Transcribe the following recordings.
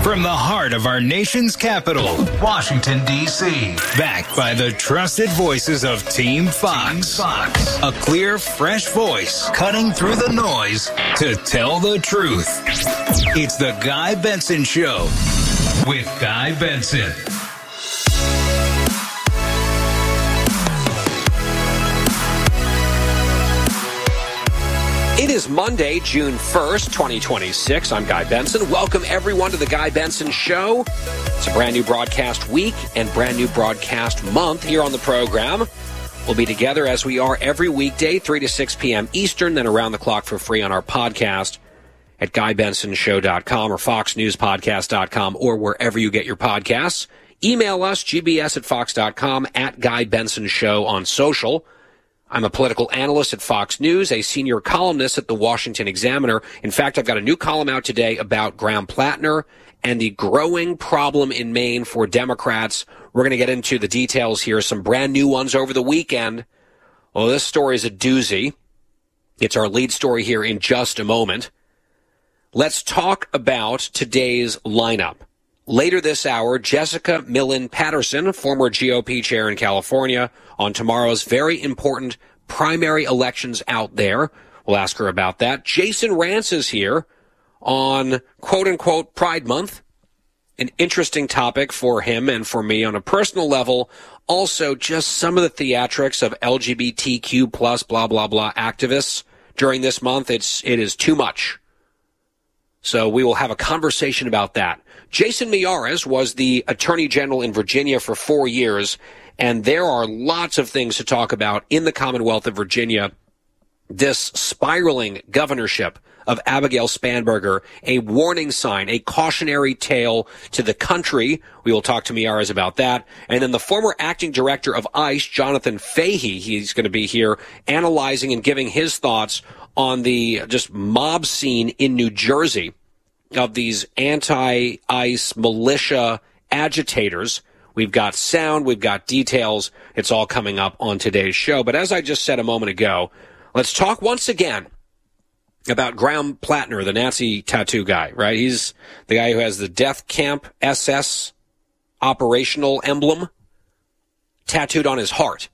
From the heart of our nation's capital, Washington, D.C. Backed by the trusted voices of Team Fox. A clear, fresh voice cutting through the noise to tell the truth. It's the Guy Benson Show with Guy Benson. It is Monday, June 1st, 2026. I'm Guy Benson. Welcome, everyone, to the Guy Benson Show. It's a brand new broadcast week and brand new broadcast month here on the program. We'll be together as we are every weekday, 3 to 6 p.m. Eastern, then around the clock for free on our podcast at GuyBensonShow.com or FoxNewsPodcast.com or wherever you get your podcasts. Email us, gbs@fox.com, at Guy Benson Show on social. I'm a political analyst at Fox News, a senior columnist at the Washington Examiner. In fact, I've got a new column out today about Graham Plattner and the growing problem in Maine for Democrats. We're going to get into the details here, some brand new ones over the weekend. Well, this story is a doozy. It's our lead story here in just a moment. Let's talk about today's lineup. Later this hour, Jessica Millen Patterson, former GOP chair in California, on tomorrow's very important primary elections out there. We'll ask her about that. Jason Rantz is here on quote-unquote Pride Month, an interesting topic for him and for me on a personal level. Also, just some of the theatrics of LGBTQ plus blah, blah, blah activists during this month. It is too much. So we will have a conversation about that. Jason Miyares was the Attorney General in Virginia for 4 years, and there are lots of things to talk about in the Commonwealth of Virginia. This spiraling governorship of Abigail Spanberger, a warning sign, a cautionary tale to the country. We will talk to Miyares about that. And then the former acting director of ICE, Jonathan Fahey, he's going to be here analyzing and giving his thoughts on the just mob scene in New Jersey of these anti-ICE militia agitators. We've got sound, we've got details. It's all coming up on today's show. But as I just said a moment ago, let's talk once again about Graham Plattner, the Nazi tattoo guy, right? He's the guy who has the Death Camp SS operational emblem tattooed on his heart.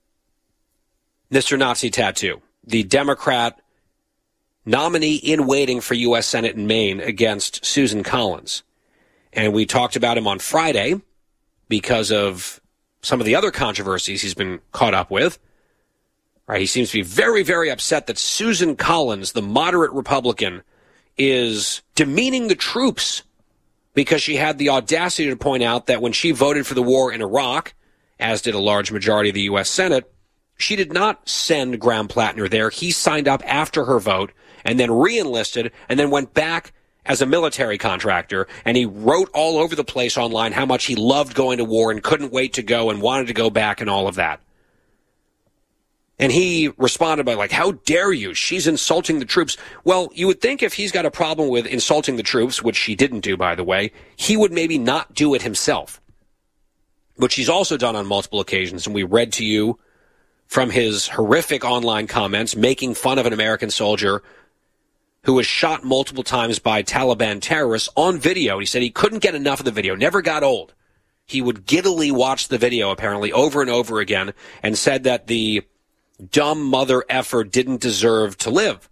Mr. Nazi Tattoo, the Democrat nominee in waiting for U.S. Senate in Maine against Susan Collins. And we talked about him on Friday because of some of the other controversies he's been caught up with. Right, he seems to be very, very upset that Susan Collins, the moderate Republican, is demeaning the troops because she had the audacity to point out that when she voted for the war in Iraq, as did a large majority of the U.S. Senate, she did not send Graham Plattner there. He signed up after her vote and then re-enlisted and then went back as a military contractor. And he wrote all over the place online how much he loved going to war and couldn't wait to go and wanted to go back and all of that. And he responded by like, how dare you? She's insulting the troops. Well, you would think if he's got a problem with insulting the troops, which she didn't do, by the way, he would maybe not do it himself, which he's also done on multiple occasions. And we read to you from his horrific online comments making fun of an American soldier who was shot multiple times by Taliban terrorists on video. He said he couldn't get enough of the video, never got old. He would giddily watch the video, apparently, over and over again, and said that the dumb mother effer didn't deserve to live.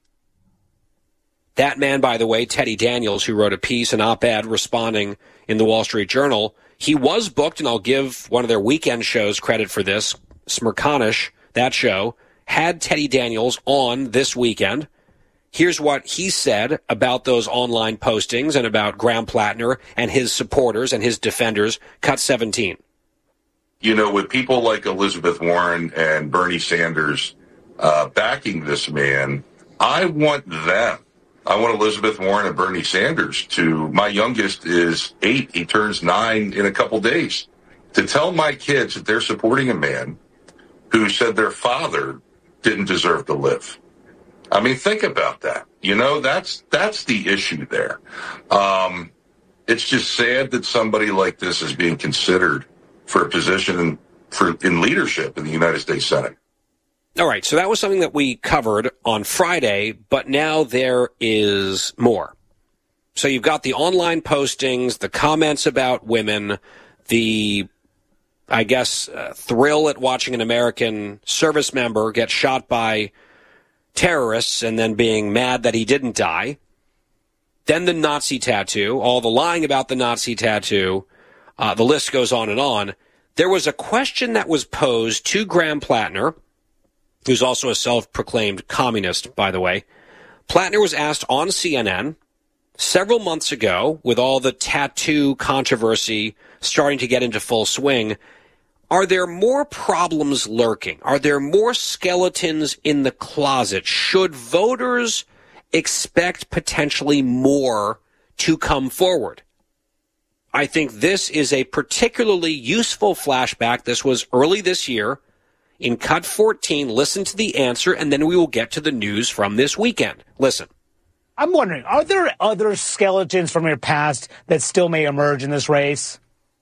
That man, by the way, Teddy Daniels, who wrote a piece, an op-ed responding in the Wall Street Journal, he was booked, and I'll give one of their weekend shows credit for this, Smerconish, that show, had Teddy Daniels on this weekend. Here's what he said about those online postings and about Graham Plattner and his supporters and his defenders. Cut 17. You know, with people like Elizabeth Warren and Bernie Sanders backing this man, I want them. I want Elizabeth Warren and Bernie Sanders to, my youngest is 8, he turns 9 in a couple days, to tell my kids that they're supporting a man who said their father didn't deserve to live. I mean, think about that. You know, that's the issue there. It's just sad that somebody like this is being considered for a position in leadership in the United States Senate. All right, so that was something that we covered on Friday, but now there is more. So you've got the online postings, the comments about women, the, I guess, thrill at watching an American service member get shot by terrorists and then being mad that he didn't die. Then the Nazi tattoo, all the lying about the Nazi tattoo. The list goes on and on. There was a question that was posed to Graham Plattner, who's also a self-proclaimed communist, by the way. Plattner was asked on CNN several months ago, with all the tattoo controversy starting to get into full swing, are there more problems lurking? Are there more skeletons in the closet? Should voters expect potentially more to come forward? I think this is a particularly useful flashback. This was early this year in Cut 14. Listen to the answer, and then we will get to the news from this weekend. Listen. I'm wondering, are there other skeletons from your past that still may emerge in this race?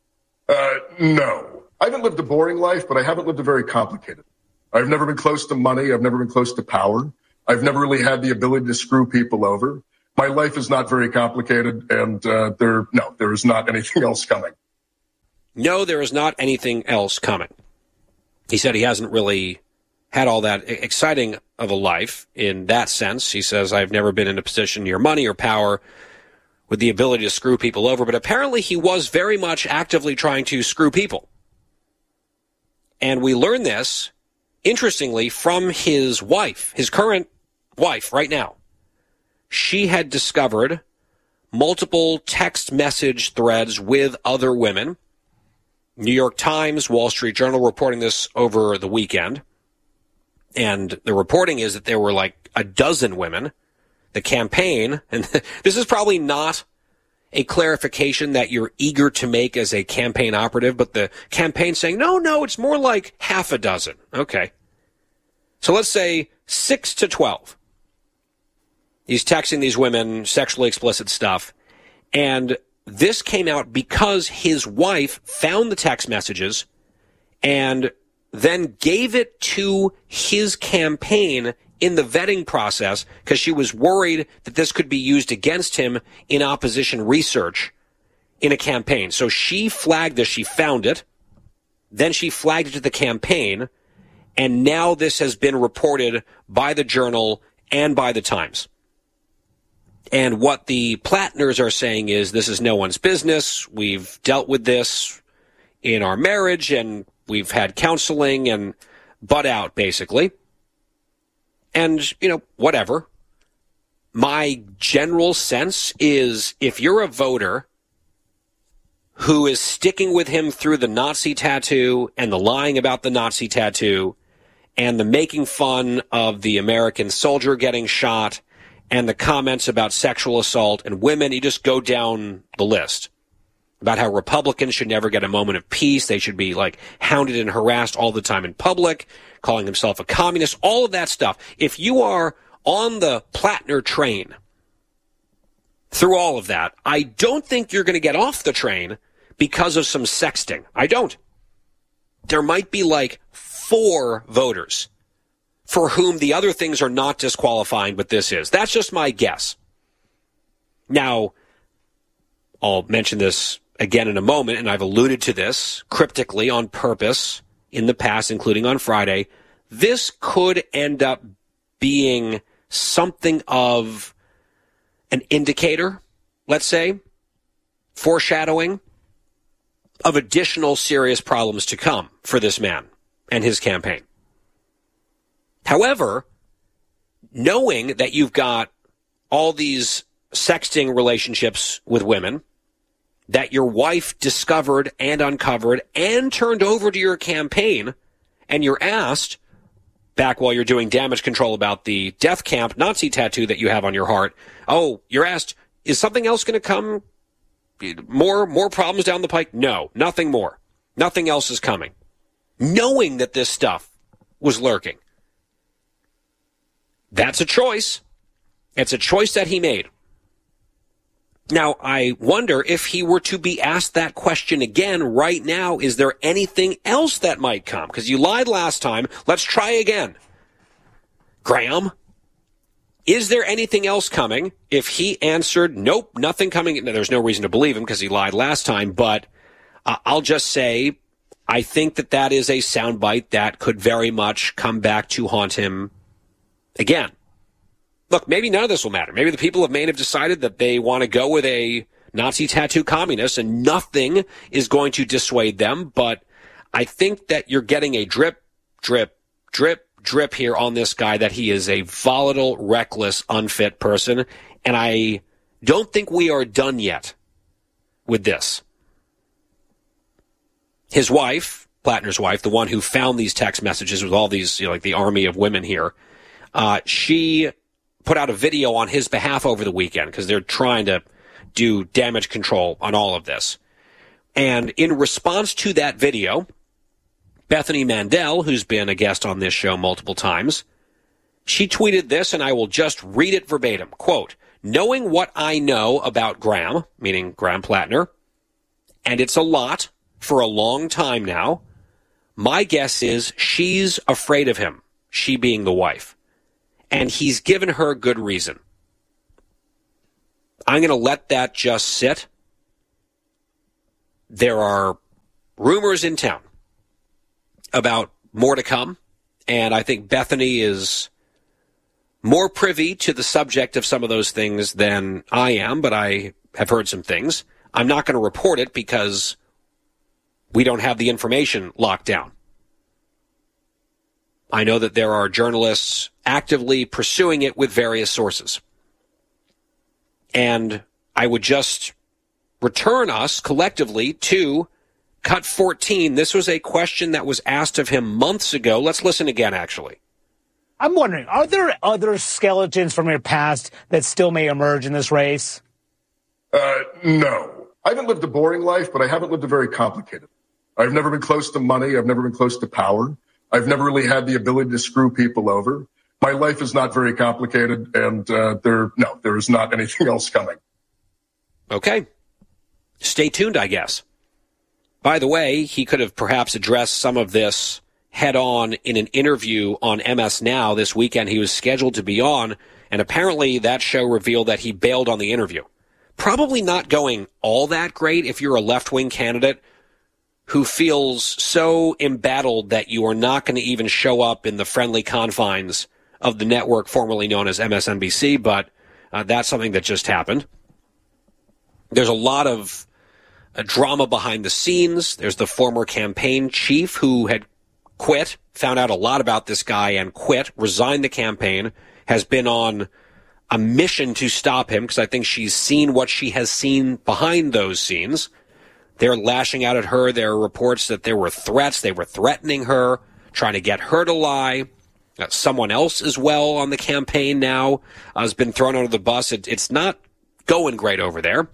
No. I haven't lived a boring life, but I haven't lived a very complicated. I've never been close to money. I've never been close to power. I've never really had the ability to screw people over. My life is not very complicated, and there is not anything else coming. No, there is not anything else coming. He said he hasn't really had all that exciting of a life in that sense. He says, I've never been in a position near money or power with the ability to screw people over, but apparently he was very much actively trying to screw people. And we learn this, interestingly, from his wife, his current wife right now. She had discovered multiple text message threads with other women. New York Times, Wall Street Journal reporting this over the weekend. And the reporting is that there were like a dozen women. The campaign, and this is probably not a clarification that you're eager to make as a campaign operative, but the campaign saying, no, it's more like half a dozen. Okay. So let's say 6 to 12. He's texting these women sexually explicit stuff. And this came out because his wife found the text messages and then gave it to his campaign in the vetting process because she was worried that this could be used against him in opposition research in a campaign. So she flagged this. She found it. Then she flagged it to the campaign. And now this has been reported by the Journal and by the Times. And what the Plattners are saying is this is no one's business. We've dealt with this in our marriage, and we've had counseling and butt out, basically. And, whatever. My general sense is if you're a voter who is sticking with him through the Nazi tattoo and the lying about the Nazi tattoo and the making fun of the American soldier getting shot and the comments about sexual assault and women, you just go down the list about how Republicans should never get a moment of peace. They should be hounded and harassed all the time in public, calling himself a communist, all of that stuff. If you are on the Plattner train through all of that, I don't think you're going to get off the train because of some sexting. I don't. There might be 4 voters for whom the other things are not disqualifying, but this is. That's just my guess. Now, I'll mention this again in a moment, and I've alluded to this cryptically on purpose in the past, including on Friday. This could end up being something of an indicator, let's say, foreshadowing of additional serious problems to come for this man and his campaign. However, knowing that you've got all these sexting relationships with women that your wife discovered and uncovered and turned over to your campaign, and you're asked, back while you're doing damage control about the death camp Nazi tattoo that you have on your heart, you're asked, is something else going to come? More problems down the pike? No, nothing more. Nothing else is coming. Knowing that this stuff was lurking. That's a choice. It's a choice that he made. Now, I wonder if he were to be asked that question again right now, is there anything else that might come? Because you lied last time. Let's try again. Graham, Is there anything else coming? If he answered, nope, nothing coming, there's no reason to believe him because he lied last time, but I'll just say I think that is a soundbite that could very much come back to haunt him again. Look, maybe none of this will matter. Maybe the people of Maine have decided that they want to go with a Nazi tattoo communist and nothing is going to dissuade them. But I think that you're getting a drip, drip, drip, drip here on this guy, that he is a volatile, reckless, unfit person. And I don't think we are done yet with this. His wife, Plattner's wife, the one who found these text messages with all these, like the army of women here, she put out a video on his behalf over the weekend because they're trying to do damage control on all of this. And in response to that video, Bethany Mandel, who's been a guest on this show multiple times, she tweeted this, and I will just read it verbatim. Quote, "Knowing what I know about Graham," meaning Graham Plattner, "and it's a lot for a long time now, my guess is she's afraid of him," she being the wife. "And he's given her good reason." I'm going to let that just sit. There are rumors in town about more to come, and I think Bethany is more privy to the subject of some of those things than I am, but I have heard some things. I'm not going to report it because we don't have the information locked down. I know that there are journalists actively pursuing it with various sources. And I would just return us collectively to Cut 14. This was a question that was asked of him months ago. Let's listen again, actually. I'm wondering, are there other skeletons from your past that still may emerge in this race? No. I haven't lived a boring life, but I haven't lived a very complicated. I've never been close to money. I've never been close to power. I've never really had the ability to screw people over. My life is not very complicated, and there is not anything else coming. Okay. Stay tuned, I guess. By the way, he could have perhaps addressed some of this head-on in an interview on MS Now this weekend. He was scheduled to be on, and apparently that show revealed that he bailed on the interview. Probably not going all that great if you're a left-wing candidate who feels so embattled that you are not going to even show up in the friendly confines of the network formerly known as MSNBC, but that's something that just happened. There's a lot of drama behind the scenes. There's the former campaign chief who had quit, found out a lot about this guy and quit, resigned the campaign, has been on a mission to stop him because I think she's seen what she has seen behind those scenes. They're lashing out at her. There are reports that there were threats. They were threatening her, trying to get her to lie. Someone else as well on the campaign now has been thrown under the bus. It's not going great over there.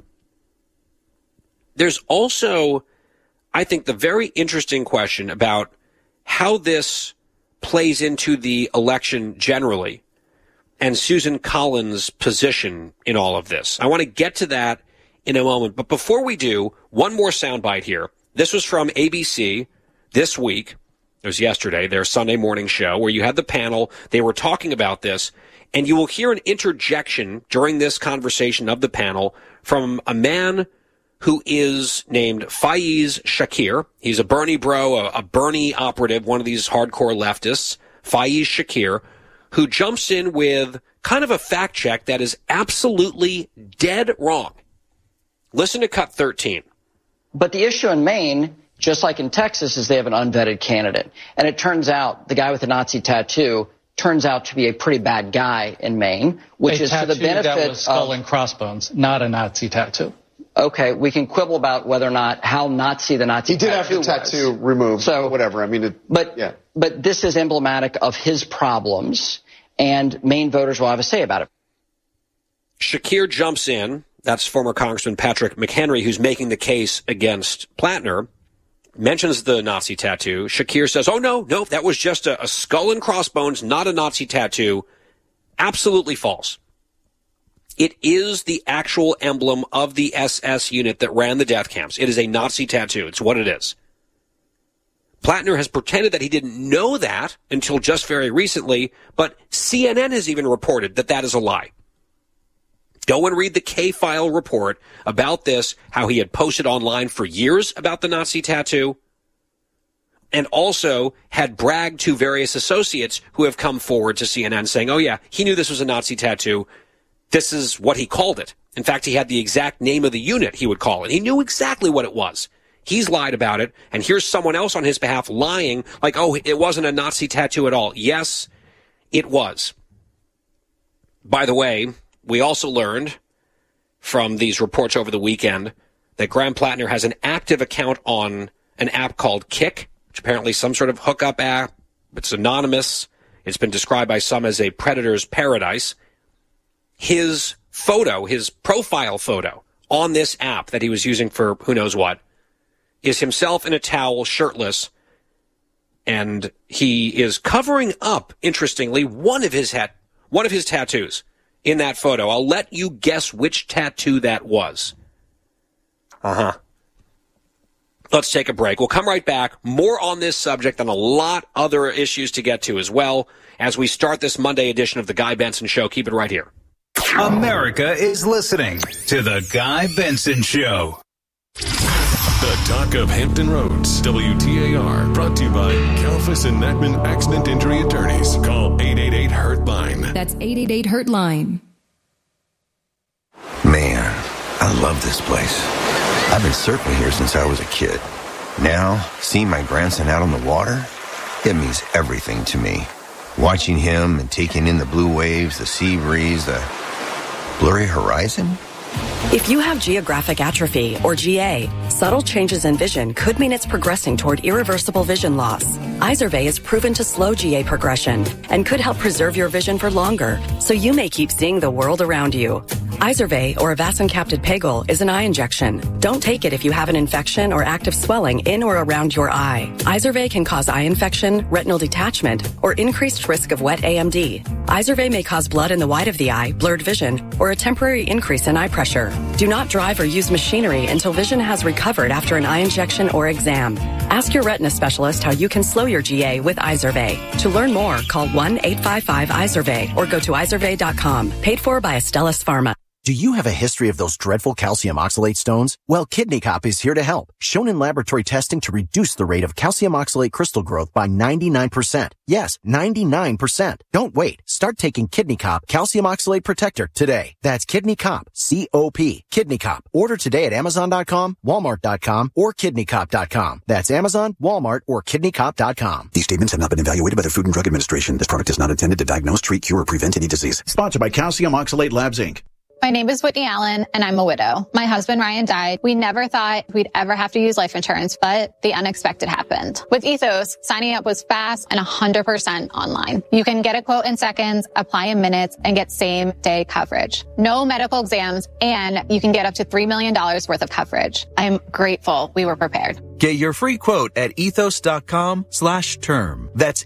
There's also, I think, the very interesting question about how this plays into the election generally and Susan Collins' position in all of this. I want to get to that in a moment. But before we do, one more soundbite here. This was from ABC this week. It was yesterday, their Sunday morning show, where you had the panel. They were talking about this, and you will hear an interjection during this conversation of the panel from a man who is named Faiz Shakir. He's a Bernie bro, a Bernie operative, one of these hardcore leftists, Faiz Shakir, who jumps in with kind of a fact check that is absolutely dead wrong. Listen to Cut 13. But the issue in Maine, just like in Texas, is they have an unvetted candidate. And it turns out the guy with the Nazi tattoo turns out to be a pretty bad guy in Maine, which is for the benefit that was skull and crossbones, not a Nazi tattoo. Okay, we can quibble about whether or not how Nazi the Nazi tattoo was. He did have the tattoo removed, so whatever. I mean, but this is emblematic of his problems, and Maine voters will have a say about it. Shakir jumps in. That's former Congressman Patrick McHenry, who's making the case against Plattner, mentions the Nazi tattoo. Shakir says, oh, no, that was just a skull and crossbones, not a Nazi tattoo. Absolutely false. It is the actual emblem of the SS unit that ran the death camps. It is a Nazi tattoo. It's what it is. Plattner has pretended that he didn't know that until just very recently, but CNN has even reported that that is a lie. Go and read the K-File report about this, how he had posted online for years about the Nazi tattoo, and also had bragged to various associates who have come forward to CNN saying, oh yeah, he knew this was a Nazi tattoo. This is what he called it. In fact, he had the exact name of the unit he would call it. He knew exactly what it was. He's lied about it, and here's someone else on his behalf lying, like, oh, it wasn't a Nazi tattoo at all. Yes, it was. By the way, we also learned from these reports over the weekend that Graham Plattner has an active account on an app called Kik, which apparently some sort of hookup app. It's anonymous. It's been described by some as a predator's paradise. His photo, his profile photo on this app that he was using for who knows what, is himself in a towel, shirtless, and he is covering up, interestingly, one of his tattoos in that photo. I'll let you guess which tattoo that was. Let's take a break. We'll come right back. More on this subject and a lot other issues to get to as well as we start this Monday edition of The Guy Benson Show. Keep it right here. America is listening to The Guy Benson Show. The Talk of Hampton Roads, WTAR, brought to you by Kalfas and Nachman Accident Injury Attorneys. Call 888-HURT-LINE. That's 888-HURT-LINE. Man, I love this place. I've been surfing here since I was a kid. Now, seeing my grandson out on the water, it means everything to me. Watching him and taking in the blue waves, the sea breeze, the blurry horizon. If you have geographic atrophy, or GA, subtle changes in vision could mean it's progressing toward irreversible vision loss. Izervay is proven to slow GA progression and could help preserve your vision for longer, so you may keep seeing the world around you. Izervay, or avacincaptad pegol, is an eye injection. Don't take it if you have an infection or active swelling in or around your eye. Izervay can cause eye infection, retinal detachment, or increased risk of wet AMD. Izervay may cause blood in the white of the eye, blurred vision, or a temporary increase in eye pressure. Do not drive or use machinery until vision has recovered after an eye injection or exam. Ask your retina specialist how you can slow your GA with Izervay. To learn more, call 1-855-IZERVAY or go to izervay.com. Paid for by Astellas Pharma. Do you have a history of those dreadful calcium oxalate stones? Well, Kidney Cop is here to help. Shown in laboratory testing to reduce the rate of calcium oxalate crystal growth by 99%. Yes, 99%. Don't wait. Start taking Kidney Cop Calcium Oxalate Protector today. That's Kidney Cop, C-O-P, Kidney Cop. Order today at Amazon.com, Walmart.com, or KidneyCop.com. That's Amazon, Walmart, or KidneyCop.com. These statements have not been evaluated by the Food and Drug Administration. This product is not intended to diagnose, treat, cure, or prevent any disease. Sponsored by Calcium Oxalate Labs, Inc. My name is Whitney Allen, and I'm a widow. My husband, Ryan, died. We never thought we'd ever have to use life insurance, but the unexpected happened. With Ethos, signing up was fast and 100% online. You can get a quote in seconds, apply in minutes, and get same-day coverage. No medical exams, and you can get up to $3 million worth of coverage. I'm grateful we were prepared. Get your free quote at ethos.com/term. That's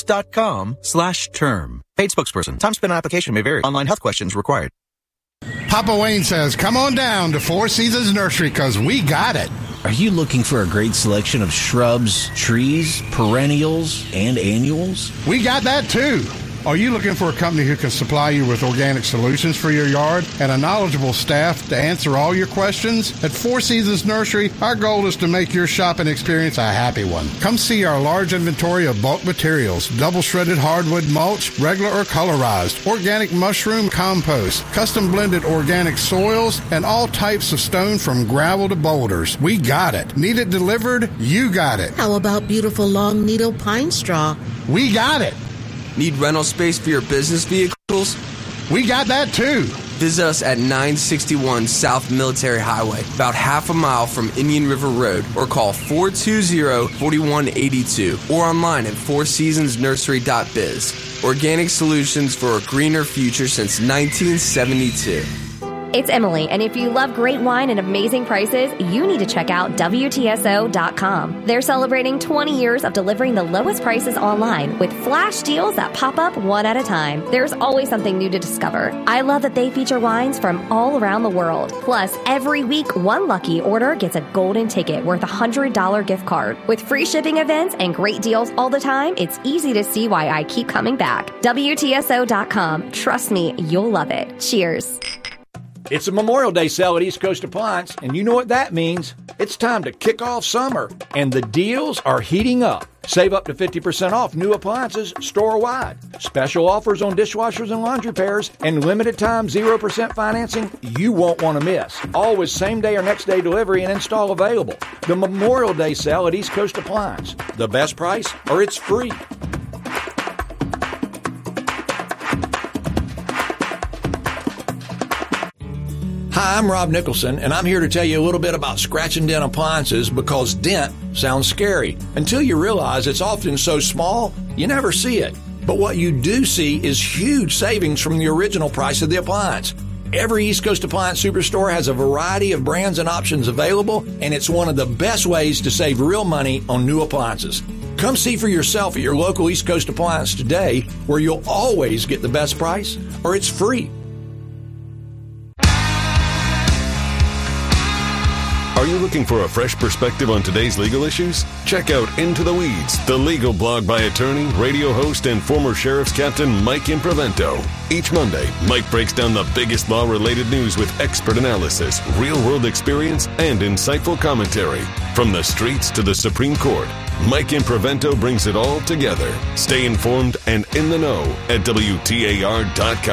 ethos.com/term. Paid spokesperson. Time spent on application may vary. Online health questions required. Papa Wayne says, come on down to Four Seasons Nursery because we got it. Are you looking for a great selection of shrubs, trees, perennials, and annuals? We got that too. Are you looking for a company who can supply you with organic solutions for your yard and a knowledgeable staff to answer all your questions? At Four Seasons Nursery, our goal is to make your shopping experience a happy one. Come see our large inventory of bulk materials, double-shredded hardwood mulch, regular or colorized, organic mushroom compost, custom-blended organic soils, and all types of stone from gravel to boulders. We got it. Need it delivered? You got it. How about beautiful long needle pine straw? We got it. Need rental space for your business vehicles? We got that too. Visit us at 961 South Military Highway, about half a mile from Indian River Road, or call 420-4182, or online at fourseasonsnursery.biz. Organic solutions for a greener future since 1972. It's Emily, and if you love great wine and amazing prices, you need to check out WTSO.com. They're celebrating 20 years of delivering the lowest prices online with flash deals that pop up one at a time. There's always something new to discover. I love that they feature wines from all around the world. Plus, every week, one lucky order gets a golden ticket worth a $100 gift card. With free shipping events and great deals all the time, it's easy to see why I keep coming back. WTSO.com. Trust me, you'll love it. Cheers. It's a Memorial Day sale at East Coast Appliance, and you know what that means. It's time to kick off summer, and the deals are heating up. Save up to 50% off new appliances store-wide. Special offers on dishwashers and laundry pairs, and limited time 0% financing you won't want to miss. Always same-day or next-day delivery and install available. The Memorial Day sale at East Coast Appliance. The best price, or it's free. Hi, I'm Rob Nicholson, and I'm here to tell you a little bit about scratch and dent appliances because dent sounds scary until you realize it's often so small you never see it. But what you do see is huge savings from the original price of the appliance. Every East Coast Appliance Superstore has a variety of brands and options available, and it's one of the best ways to save real money on new appliances. Come see for yourself at your local East Coast Appliance today, where you'll always get the best price, or it's free. Are you looking for a fresh perspective on today's legal issues? Check out Into the Weeds, the legal blog by attorney, radio host, and former Sheriff's Captain Mike Imprevento. Each Monday, Mike breaks down the biggest law-related news with expert analysis, real-world experience, and insightful commentary. From the streets to the Supreme Court, Mike Imprevento brings it all together. Stay informed and in the know at WTAR.com.